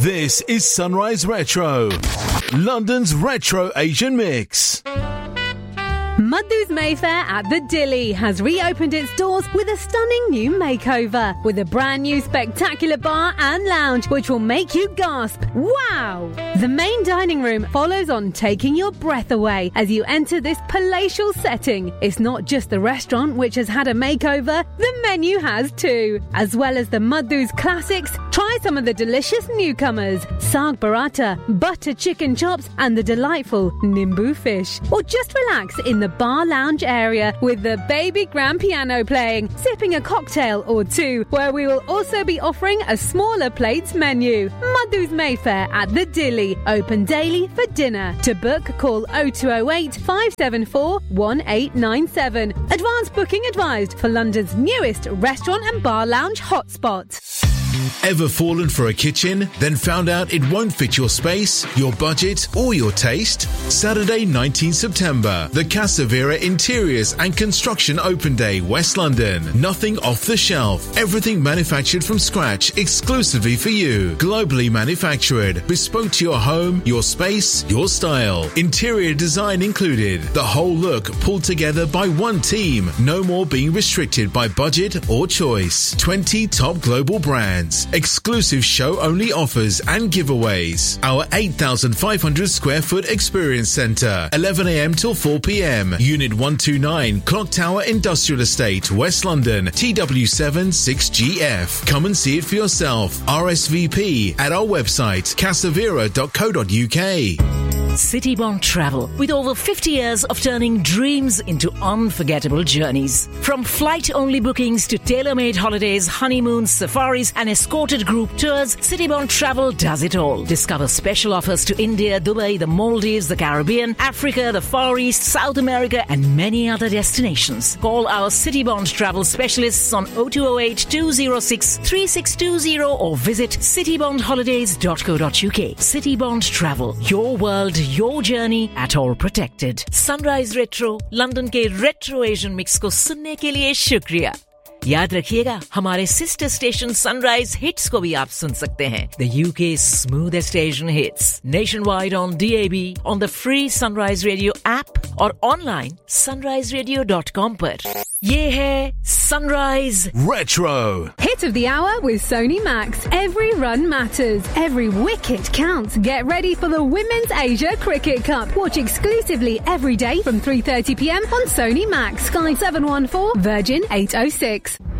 This is Sunrise Retro, London's retro Asian mix. Madhu's Mayfair at the Dilly has reopened its doors with a stunning new makeover, with a brand new spectacular bar and lounge which will make you gasp, wow! The main dining room follows on, taking your breath away as you enter this palatial setting. It's not just the restaurant which has had a makeover, the menu has too. As well as the Madhu's classics, try some of the delicious newcomers, Saag Paratha, butter chicken chops and the delightful Nimbu fish. Or just relax in the bar lounge area with the baby grand piano playing, sipping a cocktail or two, where we will also be offering a smaller plates menu. Madhu's Mayfair at the Dilly, open daily for dinner. To book, call 0208 574 1897. Advance booking advised for London's newest restaurant and bar lounge hotspot. Ever fallen for a kitchen, then found out it won't fit your space, your budget, or your taste? Saturday, 19 September, the Casa Vera Interiors and Construction Open Day, West London. Nothing off the shelf. Everything manufactured from scratch, exclusively for you. Globally manufactured, bespoke to your home, your space, your style. Interior design included. The whole look pulled together by one team. No more being restricted by budget or choice. 20 top global brands. Exclusive show-only offers and giveaways. Our 8,500 square foot experience centre, 11 a.m. till 4 p.m. Unit 129, Clock Tower Industrial Estate, West London, TW7 6GF. Come and see it for yourself. RSVP at our website, casavera.co.uk. Citybond Travel, with over 50 years of turning dreams into unforgettable journeys. From flight-only bookings to tailor-made holidays, honeymoons, safaris and escorted group tours, Citybond Travel does it all. Discover special offers to India, Dubai, the Maldives, the Caribbean, Africa, the Far East, South America and many other destinations. Call our Citybond Travel specialists on 0208 206 3620 or visit citybondholidays.co.uk. Citybond Travel, your world, your journey at all protected. Sunrise Retro, London के Retro Asian Mix को सुनने के लिए शुक्रिया. याद रखिएगा, हमारे sister station Sunrise Hits को भी आप सुन सकते हैं. The UK's smoothest Asian hits. Nationwide on DAB, on the free Sunrise Radio app और online sunriseradio.com पर. ये है Sunrise Retro. Hit of the hour with Sony Max. Every run matters. Every wicket counts. Get ready for the Women's Asia Cricket Cup. Watch exclusively every day from 3:30 p.m. on Sony Max, Sky 714, Virgin 806.